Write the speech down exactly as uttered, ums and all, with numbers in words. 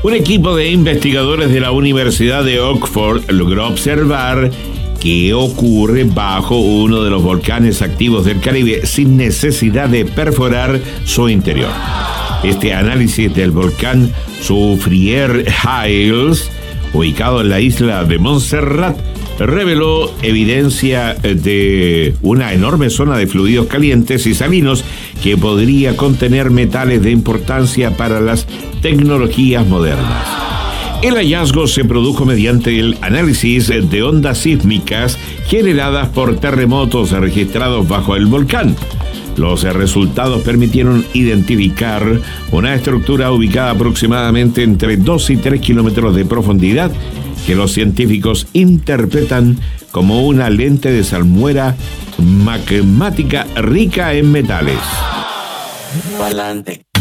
Un equipo de investigadores de la Universidad de Oxford logró observar qué ocurre bajo uno de los volcanes activos del Caribe sin necesidad de perforar su interior. Este análisis del volcán Soufriere Hills, ubicado en la isla de Montserrat, reveló evidencia de una enorme zona de fluidos calientes y salinos que podría contener metales de importancia para las tecnologías modernas. El hallazgo se produjo mediante el análisis de ondas sísmicas generadas por terremotos registrados bajo el volcán. Los resultados permitieron identificar una estructura ubicada aproximadamente entre dos y tres kilómetros de profundidad que los científicos interpretan como una lente de salmuera magmática rica en metales. Pa'lante.